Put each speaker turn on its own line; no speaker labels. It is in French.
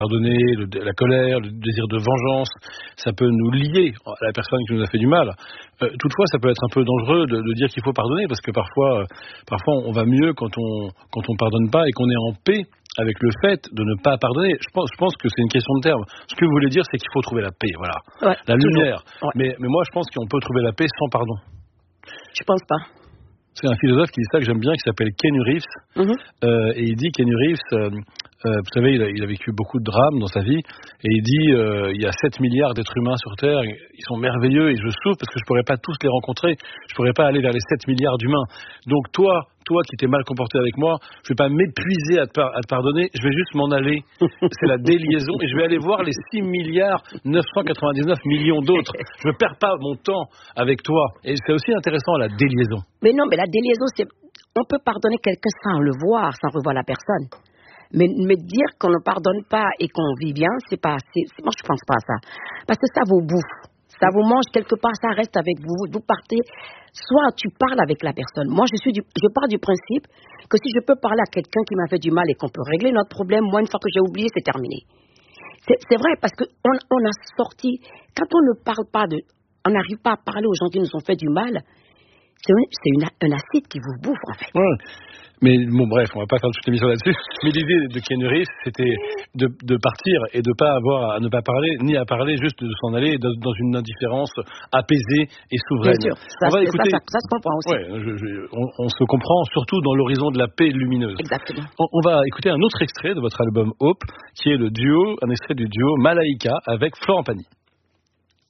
pardonner, la colère, le désir de vengeance, ça peut nous lier à la personne qui nous a fait du mal. Toutefois, ça peut être un peu dangereux de dire qu'il faut pardonner, parce que parfois on va mieux quand on pardonne pas et qu'on est en paix avec le fait de ne pas pardonner. Je pense que c'est une question de terme. Ce que vous voulez dire, c'est qu'il faut trouver la paix, voilà.
Ouais,
la lumière.
Ouais.
Mais moi, je pense qu'on peut trouver la paix sans pardon.
Je pense pas.
C'est un philosophe qui dit ça que j'aime bien, qui s'appelle Keanu Reeves. Et il dit, Keanu Reeves, vous savez, il a vécu beaucoup de drames dans sa vie, et il dit, il y a 7 milliards d'êtres humains sur Terre, ils sont merveilleux, et je souffre parce que je pourrais pas tous les rencontrer, je pourrais pas aller vers les 7 milliards d'humains. Donc toi qui t'es mal comporté avec moi, je vais pas m'épuiser à te pardonner, je vais juste m'en aller. C'est la déliaison, et je vais aller voir les 6 milliards 999 millions d'autres. Je ne perds pas mon temps avec toi. Et c'est aussi intéressant, la déliaison.
Mais non, mais la déliaison, c'est... On peut pardonner quelqu'un sans le voir, sans revoir la personne. Mais dire qu'on ne pardonne pas et qu'on vit bien, moi, je pense pas à ça. Parce que ça vous bouffe. Ça vous mange quelque part, ça reste avec vous. Vous partez, soit tu parles avec la personne. Moi, je pars du principe que si je peux parler à quelqu'un qui m'a fait du mal et qu'on peut régler notre problème, moi, une fois que j'ai oublié, c'est terminé. C'est vrai, parce qu'on a sorti... Quand on ne parle pas on n'arrive pas à parler aux gens qui nous ont fait du mal, c'est un acide qui vous bouffe, en fait.
Ouais. Mais bon, bref, on va pas faire toute l'émission là-dessus. Mais l'idée de Keanu Reeves, c'était de partir et de pas avoir à ne pas parler, ni à parler, juste de s'en aller dans une indifférence apaisée et souveraine.
Bien sûr,
on va écouter...
ça se comprend aussi.
Ouais, on se comprend surtout dans l'horizon de la paix lumineuse.
Exactement.
On va écouter un autre extrait de votre album Hope, qui est un extrait du duo Malaika avec Florent Pagny.